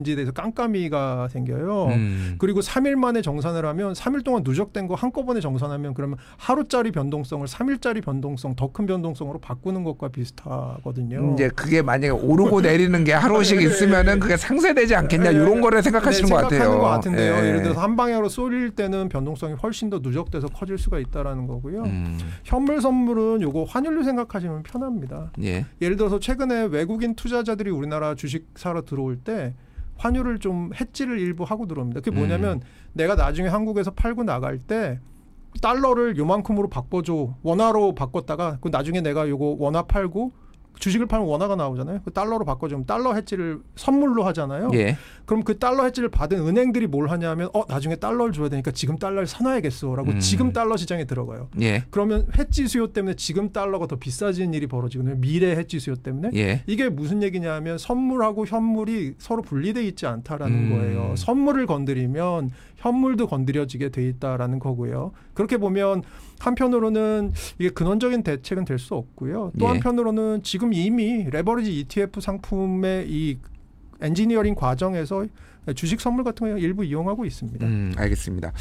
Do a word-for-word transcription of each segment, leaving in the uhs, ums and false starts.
인지에 대해서 깜깜이가 생겨요. 음. 그리고 삼 일 만에 정산을 하면 삼 일 동안 누적된 거 한꺼번에 정산하면 그러면 하루짜리 변동성을 삼 일짜리 변동성, 더 큰 변동성으로 바꾸는 것과 비슷하거든요. 이제 그게 만약에 오르고 내리는 게 하루씩 네. 있으면은 그게 상쇄되지 않겠냐 네. 이런 거를 생각하시는 네, 것 같아요. 생각하는 것 같은데요. 예. 예를 들어서 한 방향으로 쏠릴 때는 변동성이 훨씬 더 누적돼서 커질 수가 있다라는 거고요. 음. 현물 선물은 요거 환율로 생각하시면 편합니다. 예. 예를 들어서 최근에 외국인 투자자들이 우리나라 주식 사러 들어올 때 환율을 좀 해지를 일부 하고 들어옵니다. 그게 뭐냐면 음. 내가 나중에 한국에서 팔고 나갈 때 달러를 요만큼으로 바꿔줘. 원화로 바꿨다가 그 나중에 내가 요거 원화 팔고 주식을 팔면 원화가 나오잖아요. 그 달러로 바꿔주면 달러 해지를 선물로 하잖아요. 예. 그럼 그 달러 해지를 받은 은행들이 뭘 하냐면 어 나중에 달러를 줘야 되니까 지금 달러를 사놔야겠어라고 음. 지금 달러 시장에 들어가요. 예. 그러면 해지 수요 때문에 지금 달러가 더 비싸지는 일이 벌어지거든요. 미래 해지 수요 때문에. 예. 이게 무슨 얘기냐면 선물하고 현물이 서로 분리돼 있지 않다라는 음. 거예요. 선물을 건드리면 현물도 건드려지게 돼 있다라는 거고요. 그렇게 보면 한편으로는 이게 근원적인 대책은 될 수 없고요. 또 예. 한편으로는 지금 이미 레버리지 이티에프 상품의 이 엔지니어링 과정에서 주식 선물 같은 거 일부 이용하고 있습니다. 음, 알겠습니다.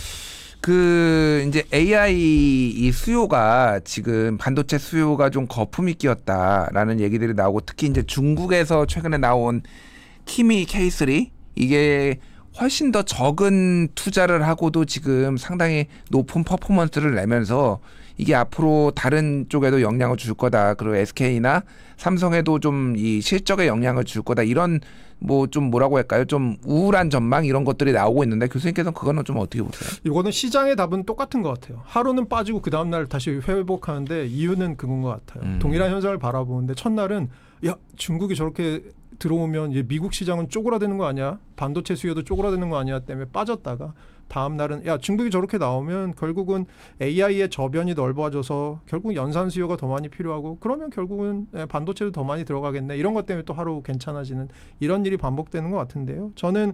그 이제 에이아이 이 수요가 지금 반도체 수요가 좀 거품이 끼었다라는 얘기들이 나오고 특히 이제 중국에서 최근에 나온 키미 케이 쓰리 이게 훨씬 더 적은 투자를 하고도 지금 상당히 높은 퍼포먼스를 내면서 이게 앞으로 다른 쪽에도 영향을 줄 거다. 그리고 에스케이나 삼성에도 좀 이 실적에 영향을 줄 거다. 이런 뭐 좀 뭐라고 할까요? 좀 우울한 전망 이런 것들이 나오고 있는데 교수님께서는 그거는 좀 어떻게 보세요? 이거는 시장의 답은 똑같은 것 같아요. 하루는 빠지고 그 다음날 다시 회복하는데 이유는 그건 것 같아요. 음. 동일한 현상을 바라보는데 첫날은 야 중국이 저렇게 들어오면 이제 미국 시장은 쪼그라드는 거 아니야? 반도체 수요도 쪼그라드는 거 아니야? 때문에 빠졌다가 다음 날은 야 중국이 저렇게 나오면 결국은 에이아이의 저변이 넓어져서 결국 연산 수요가 더 많이 필요하고 그러면 결국은 반도체도 더 많이 들어가겠네. 이런 것 때문에 또 하루 괜찮아지는 이런 일이 반복되는 것 같은데요. 저는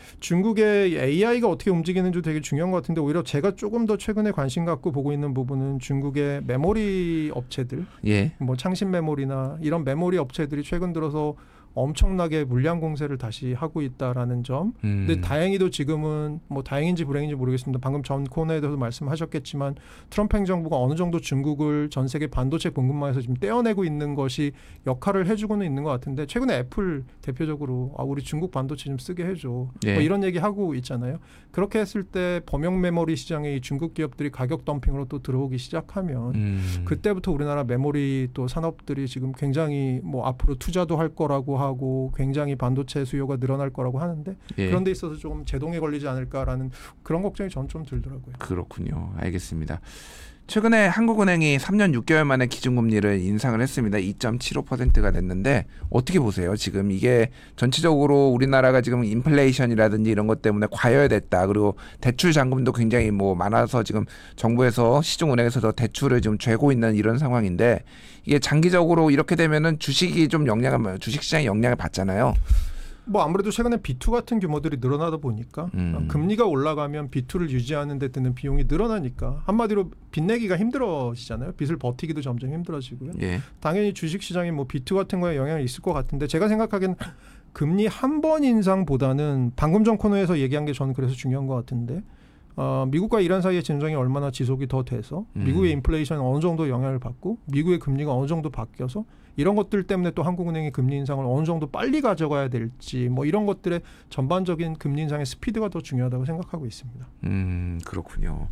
중국의 에이아이가 어떻게 움직이는지 되게 중요한 것 같은데 오히려 제가 조금 더 최근에 관심 갖고 보고 있는 부분은 중국의 메모리 업체들, 예. 뭐 창신 메모리나 이런 메모리 업체들이 최근 들어서 엄청나게 물량 공세를 다시 하고 있다라는 점. 음. 근데 다행히도 지금은 뭐 다행인지 불행인지 모르겠습니다. 방금 전 코너에도 말씀하셨겠지만 트럼프 행정부가 어느 정도 중국을 전 세계 반도체 공급망에서 지금 떼어내고 있는 것이 역할을 해주고는 있는 것 같은데 최근에 애플 대표적으로 아, 우리 중국 반도체 좀 쓰게 해줘. 예. 뭐 이런 얘기 하고 있잖아요. 그렇게 했을 때 범용 메모리 시장에 이 중국 기업들이 가격 덤핑으로 또 들어오기 시작하면 음. 그때부터 우리나라 메모리 또 산업들이 지금 굉장히 뭐 앞으로 투자도 할 거라고 하고 굉장히 반도체 수요가 늘어날 거라고 하는데 예. 그런 데 있어서 좀 제동에 걸리지 않을까라는 그런 걱정이 전 좀 들더라고요. 그렇군요. 알겠습니다. 최근에 한국은행이 삼 년 육 개월 만에 기준금리를 인상을 했습니다. 이 점 칠오 퍼센트가 됐는데 어떻게 보세요? 지금 이게 전체적으로 우리나라가 지금 인플레이션이라든지 이런 것 때문에 과열됐다. 그리고 대출 잔금도 굉장히 뭐 많아서 지금 정부에서 시중은행에서도 대출을 좀 죄고 있는 이런 상황인데 이게 장기적으로 이렇게 되면은 주식이 좀 영향을 주식시장이 영향을 받잖아요. 뭐 아무래도 최근에 비투 같은 규모들이 늘어나다 보니까 음. 금리가 올라가면 비투를 유지하는 데 드는 비용이 늘어나니까 한마디로 빚 내기가 힘들어지잖아요. 빚을 버티기도 점점 힘들어지고요. 예. 당연히 주식시장이 뭐 비투 같은 거에 영향이 있을 것 같은데 제가 생각하기엔 금리 한 번 인상보다는 방금 전 코너에서 얘기한 게 저는 그래서 중요한 것 같은데 어, 미국과 이란 사이의 진정이 얼마나 지속이 더 돼서 미국의 인플레이션이 어느 정도 영향을 받고 미국의 금리가 어느 정도 바뀌어서 이런 것들 때문에 또 한국은행이 금리 인상을 어느 정도 빨리 가져가야 될지 뭐 이런 것들의 전반적인 금리 인상의 스피드가 더 중요하다고 생각하고 있습니다. 음, 그렇군요.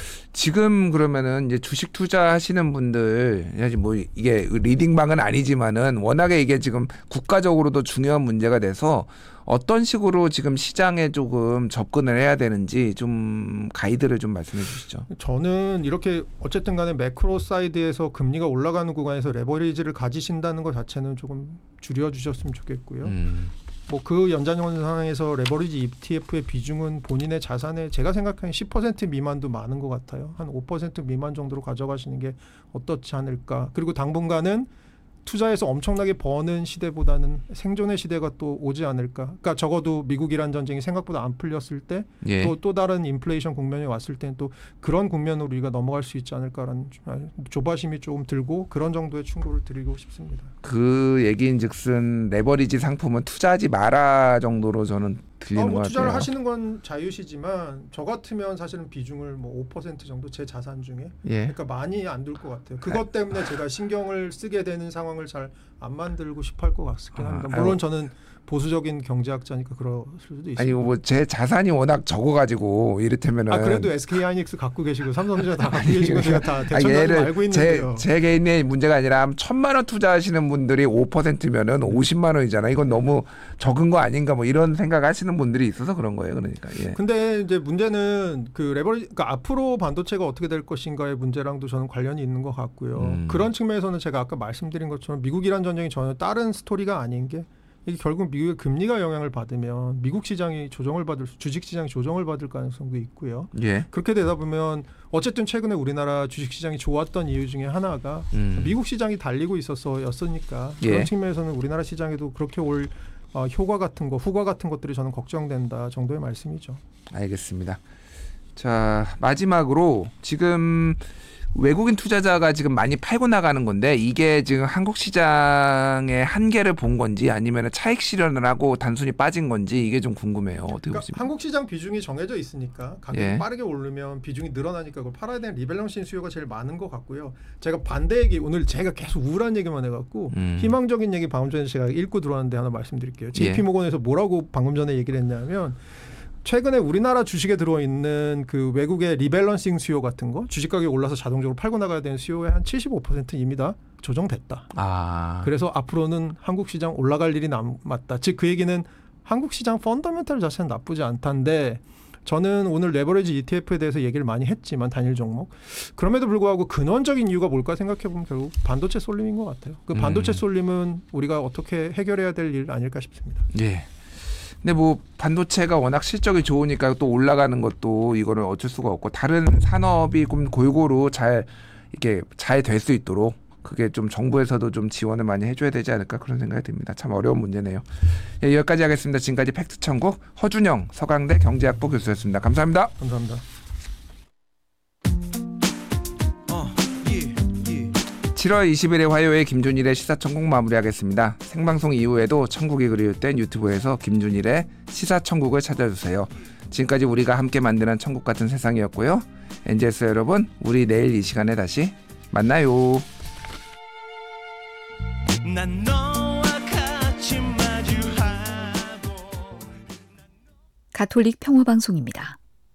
지금 그러면은 이제 주식 투자하시는 분들 사실 뭐 이게 리딩방은 아니지만은 워낙에 이게 지금 국가적으로도 중요한 문제가 돼서 어떤 식으로 지금 시장에 조금 접근을 해야 되는지 좀 가이드를 좀 말씀해 주시죠. 저는 이렇게 어쨌든 간에 매크로 사이드에서 금리가 올라가는 구간에서 레버리지를 가지신다는 것 자체는 조금 줄여주셨으면 좋겠고요. 음. 뭐 그 연장선상에서 레버리지 이티에프의 비중은 본인의 자산의 제가 생각하는 십 퍼센트 미만도 많은 것 같아요. 한 오 퍼센트 미만 정도로 가져가시는 게 어떻지 않을까. 그리고 당분간은 투자해서 엄청나게 버는 시대보다는 생존의 시대가 또 오지 않을까. 그러니까 적어도 미국-이란 전쟁이 생각보다 안 풀렸을 때 또 예. 또 다른 인플레이션 국면이 왔을 때는 또 그런 국면으로 우리가 넘어갈 수 있지 않을까라는 조바심이 조금 들고 그런 정도의 충고를 드리고 싶습니다. 그 얘기인즉슨 레버리지 상품은 투자하지 마라 정도로 저는 들리는 아, 뭐 것 투자를 같아요. 하시는 건 자유시지만 저 같으면 사실은 비중을 뭐 오 퍼센트 정도 제 자산 중에 예. 그러니까 많이 안 둘 것 같아요. 그것 때문에 제가 신경을 쓰게 되는 상황을 잘 안 만들고 싶어할 것 같긴 합니다. 아, 물론 아유. 저는 보수적인 경제학자니까 그럴 수도 있습니다. 아니 뭐 제 자산이 워낙 적어가지고 이를테면은 아 그래도 에스케이하이닉스 갖고 계시고 삼성전자 다 갖고 아니, 계시고 제가 다 대천사를 알고 제, 있는데요. 제 개인의 문제가 아니라 천만 원 투자하시는 분들이 오 퍼센트면은 오십만 원이잖아. 이건 너무 적은 거 아닌가 뭐 이런 생각하시는 분들이 있어서 그런 거예요. 그러니까 예. 근데 이제 문제는 그 레버리 그러니까 앞으로 반도체가 어떻게 될 것인가의 문제랑도 저는 관련이 있는 것 같고요. 음. 그런 측면에서는 제가 아까 말씀드린 것처럼 미국-이란 전쟁이 전혀 다른 스토리가 아닌 게 이게 결국 미국의 금리가 영향을 받으면 미국 시장이 조정을 받을 수- 주식 시장이 조정을 받을 가능성도 있고요. 예. 그렇게 되다 보면 어쨌든 최근에 우리나라 주식 시장이 좋았던 이유 중에 하나가 음. 미국 시장이 달리고 있었어였으니까 예. 그런 측면에서는 우리나라 시장에도 그렇게 올 어, 효과 같은 거, 후과 같은 것들이 저는 걱정된다 정도의 말씀이죠. 알겠습니다. 자 마지막으로 지금 외국인 투자자가 지금 많이 팔고 나가는 건데 이게 지금 한국 시장의 한계를 본 건지 아니면 차익 실현을 하고 단순히 빠진 건지 이게 좀 궁금해요. 어떻게 그러니까 보십니까? 한국 시장 비중이 정해져 있으니까 가격이 예. 빠르게 오르면 비중이 늘어나니까 그걸 팔아야 되는 리밸런싱 수요가 제일 많은 것 같고요. 제가 반대 얘기 오늘 제가 계속 우울한 얘기만 해갖고 음. 희망적인 얘기 방금 전에 제가 읽고 들어왔는데 하나 말씀드릴게요. 예. 제이피모건에서 뭐라고 방금 전에 얘기를 했냐면 최근에 우리나라 주식에 들어있는 그 외국의 리밸런싱 수요 같은 거 주식 가격이 올라서 자동적으로 팔고 나가야 되는 수요의 한 칠십오 퍼센트 이미 다 조정됐다. 아 그래서 앞으로는 한국 시장 올라갈 일이 남았다. 즉 그 얘기는 한국 시장 펀더멘탈 자체는 나쁘지 않다인데 저는 오늘 레버리지 이티에프에 대해서 얘기를 많이 했지만 단일 종목 그럼에도 불구하고 근원적인 이유가 뭘까 생각해 보면 결국 반도체 쏠림인 것 같아요. 그 반도체 음. 쏠림은 우리가 어떻게 해결해야 될 일 아닐까 싶습니다. 예. 근데 뭐 반도체가 워낙 실적이 좋으니까 또 올라가는 것도 이거는 어쩔 수가 없고 다른 산업이 좀 골고루 잘 이렇게 잘 될 수 있도록 그게 좀 정부에서도 좀 지원을 많이 해줘야 되지 않을까 그런 생각이 듭니다. 참 어려운 문제네요. 예, 여기까지 하겠습니다. 지금까지 팩트천국 허준영 서강대 경제학부 교수였습니다. 감사합니다. 감사합니다. 칠월 이십일일 화요일 김준일의 시사천국 마무리하겠습니다. 생방송 이후에도 천국이 그리울 땐 유튜브에서 김준일의 시사천국을 찾아주세요. 지금까지 우리가 함께 만드는 천국 같은 세상이었고요. 엔지에스 여러분, 우리 내일 이 시간에 다시 만나요. 난 너와 같이 마주하고 가톨릭 평화방송입니다.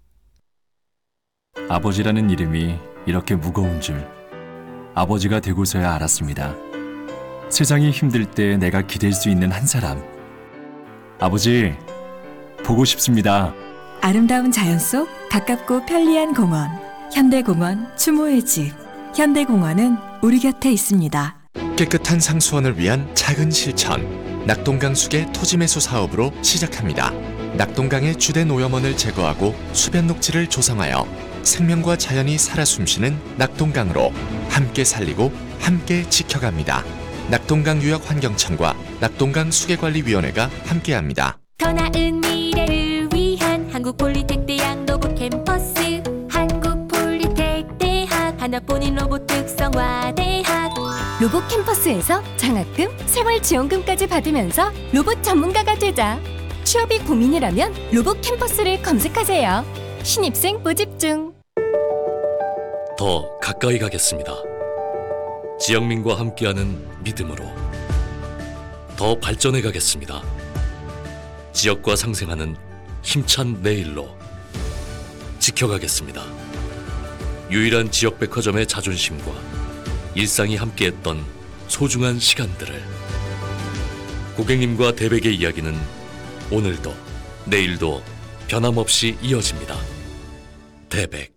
아버지라는 이름이 이렇게 무거운 줄 아버지가 되고서야 알았습니다. 세상이 힘들 때 내가 기댈 수 있는 한 사람. 아버지, 보고 싶습니다. 아름다운 자연 속 가깝고 편리한 공원 현대공원 추모의 집. 현대공원은 우리 곁에 있습니다. 깨끗한 상수원을 위한 작은 실천 낙동강 수계 토지매수 사업으로 시작합니다. 낙동강의 주된 오염원을 제거하고 수변 녹지를 조성하여 생명과 자연이 살아 숨쉬는 낙동강으로 함께 살리고 함께 지켜갑니다. 낙동강 유역 환경청과 낙동강 수계관리위원회가 함께합니다. 더 나은 미래를 위한 한국폴리텍대학 로봇 캠퍼스 한국폴리텍대학 하나뿐인 로봇 특성화대학 로봇 캠퍼스에서 장학금, 생활지원금까지 받으면서 로봇 전문가가 되자. 취업이 고민이라면 로봇 캠퍼스를 검색하세요. 신입생 모집 중. 더 가까이 가겠습니다. 지영민과 함께하는 믿음으로 더 발전해 가겠습니다. 지역과 상생하는 힘찬 내일로 지켜가겠습니다. 유일한 지역 백화점의 자존심과 일상이 함께했던 소중한 시간들을 고객님과 대백의 이야기는 오늘도 내일도 변함없이 이어집니다. 대백